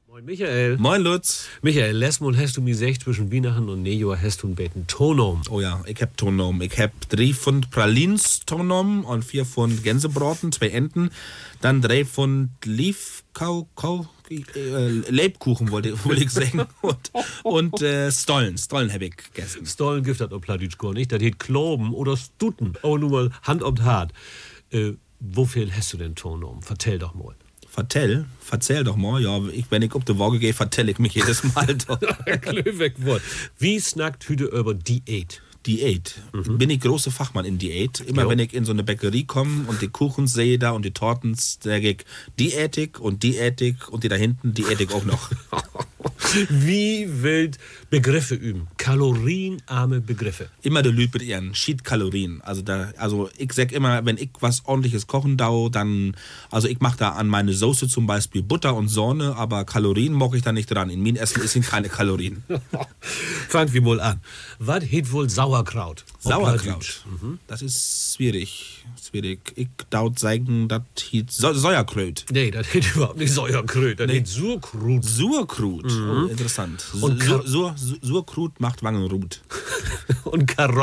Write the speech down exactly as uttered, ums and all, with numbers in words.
Moin Michael. Moin Lutz. Michael, Lesmond hast du mir gesagt, zwischen Weihnachten und Neujahr hast du einen beten Tonom. Oh ja, ich hab Tonom. Ich hab drei Pfund Pralins Tonom und vier Pfund Gänsebraten, zwei Enten, dann drei Pfund Liefkau, Kau, äh, Lebkuchen wollte, wollte ich sagen und, und äh, Stollen, Stollen hab ich gegessen. Stollen gibt das auf Plattdeutsch gar nicht, das heißt Kloben oder Stuten. Aber nun mal Hand auf Hart. Äh, wofür hast du denn Tonom? Vertell doch mal. Vertell, verzähl doch mal. Ja, ich, wenn ich auf die Waage gehe, vertell ich mich jedes Mal doch. Klöwegwort. Wie snackt Hüde über Diät? Diät. Mhm. Bin ich großer Fachmann in Diät. Immer Jo. wenn ich in so eine Bäckerie komme und die Kuchen sehe da und die Torten, sage ich Diätik und Diätik und die da hinten Diätik auch noch. Wie wild Begriffe üben? Kalorienarme Begriffe. Immer der Lüt mit ihren Sheet-Kalorien. Also, da, also ich sag immer, wenn ich was ordentliches kochen dau, dann, also ich mache da an meine Soße zum Beispiel Butter und Sonne, aber Kalorien mag ich da nicht dran. In mein Essen sind keine Kalorien. Fangen wir mal an. Was hat wohl Sauerkraut? Sauerkraut. Mhm. Das ist schwierig. Schwierig. Ich daut sagen, das hieß so Säuerkröt. Nee, das hat überhaupt nicht Sauerkraut. Das nee. hat Surkrut. Surkrut. Mhm. Oh, interessant. Und Sur, Sur, Sur, Surkrut macht Wangenrut. Und Karotten.